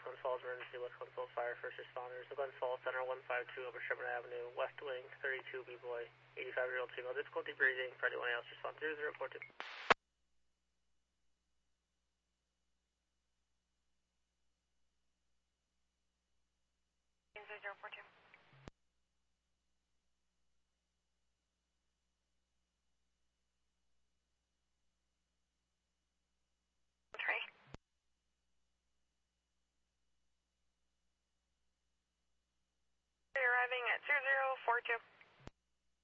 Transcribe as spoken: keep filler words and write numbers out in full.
Glens Falls Emergency, West Glens Falls Fire First Responders. The Glens Falls Center one five two over Sherman Avenue, West Wing, thirty-two B-Boy, eighty-five-year-old female, difficulty breathing. For anyone else, respond zero zero four two. zero zero four two. Trey. You're arriving at zero zero four two.